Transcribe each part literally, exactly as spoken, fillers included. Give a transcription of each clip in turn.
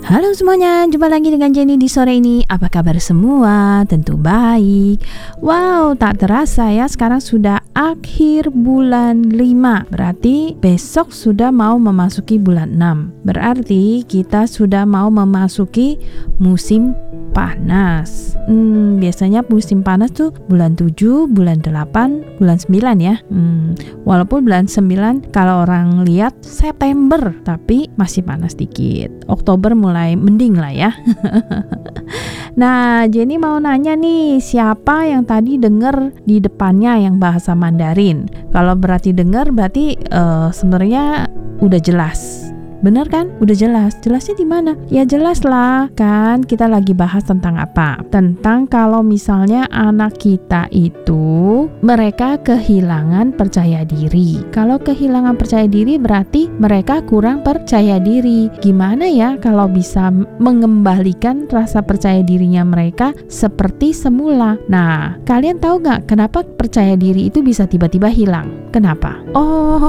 Halo semuanya, jumpa lagi dengan Jenny di sore ini. Apa kabar semua? Tentu baik. Wow, tak terasa ya, sekarang sudah akhir bulan lima. Berarti besok sudah mau memasuki bulan enam. Berarti kita sudah mau memasuki musim panas. Hmm, biasanya musim panas tuh bulan tujuh, bulan delapan, bulan sembilan ya. Hmm, walaupun bulan sembilan kalau orang lihat September, tapi masih panas dikit. Oktober mulai mending lah ya. Nah, Jenny mau nanya nih, siapa yang tadi denger di depannya yang bahasa Mandarin? Kalau berarti denger, berarti uh, sebenarnya udah jelas. Bener kan? Udah jelas. Jelasnya di mana? Ya jelas lah, kan kita lagi bahas tentang apa? Tentang kalau misalnya anak kita itu mereka kehilangan percaya diri. Kalau kehilangan percaya diri berarti mereka kurang percaya diri. Gimana ya kalau bisa mengembalikan rasa percaya dirinya mereka seperti semula? Nah, kalian tahu gak kenapa percaya diri itu bisa tiba-tiba hilang? Kenapa? Oh,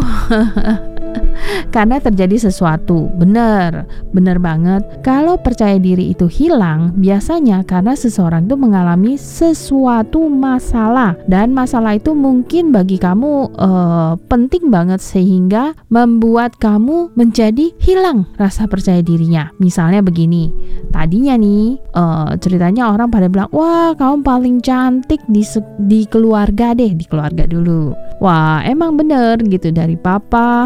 karena terjadi sesuatu. Bener, bener banget. Kalau percaya diri itu hilang, biasanya karena seseorang itu mengalami sesuatu masalah, dan masalah itu mungkin bagi kamu uh, penting banget sehingga membuat kamu menjadi hilang rasa percaya dirinya. Misalnya begini, tadinya nih uh, ceritanya orang pada bilang, wah kamu paling cantik di di keluarga deh, di keluarga dulu. Wah emang bener gitu, dari papa,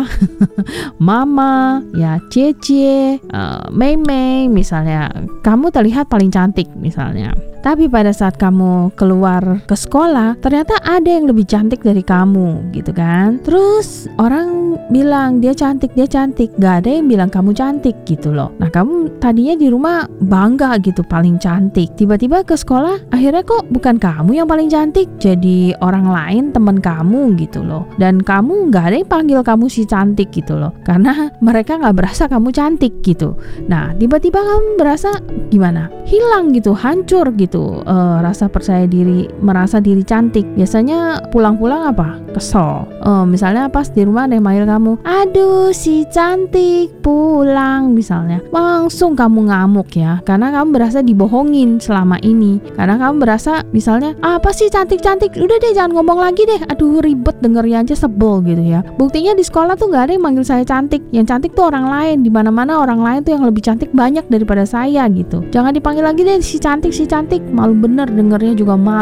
mama, ya cece, uh, mei-mei misalnya, kamu terlihat paling cantik misalnya. Tapi pada saat kamu keluar ke sekolah, ternyata ada yang lebih cantik dari kamu gitu kan. Terus orang bilang dia cantik, dia cantik, gak ada yang bilang kamu cantik gitu loh. Nah kamu tadinya di rumah bangga gitu paling cantik, tiba-tiba ke sekolah akhirnya kok bukan kamu yang paling cantik, jadi orang lain, teman kamu gitu loh. Dan kamu gak ada yang panggil kamu si cantik gitu loh, karena mereka gak berasa kamu cantik gitu. Nah tiba-tiba kamu berasa gimana? Hilang gitu, hancur gitu uh, rasa percaya diri, merasa diri cantik. Biasanya pulang-pulang apa? Kesel. Uh, misalnya pas di rumah ada yang manggil kamu, aduh si cantik pulang misalnya, langsung kamu ngamuk ya, karena kamu berasa dibohongin selama ini. Karena kamu berasa misalnya, apa sih cantik-cantik, udah deh jangan ngomong lagi deh, aduh ribet dengernya aja, sebel gitu ya. Buktinya di sekolah tuh gak ada yang manggil saya cantik, yang cantik tuh orang lain. Di mana-mana orang lain tuh yang lebih cantik banyak daripada saya gitu. Jangan dipanggil lagi deh si cantik, si cantik, malu bener dengernya juga malu.